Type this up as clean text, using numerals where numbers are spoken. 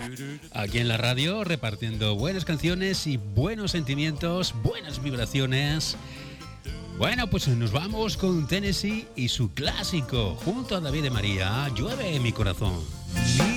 Aquí en la radio, repartiendo buenas canciones y buenos sentimientos, buenas vibraciones. Bueno, pues nos vamos con Tennessee y su clásico, junto a David de María, Llueve en mi corazón.